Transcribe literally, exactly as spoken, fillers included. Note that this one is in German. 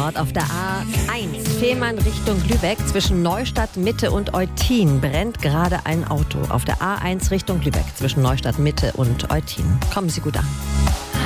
Tatort auf der A eins, Fehmarn Richtung Lübeck. Zwischen Neustadt Mitte und Eutin brennt gerade ein Auto. Auf der A eins Richtung Lübeck zwischen Neustadt Mitte und Eutin. Kommen Sie gut an.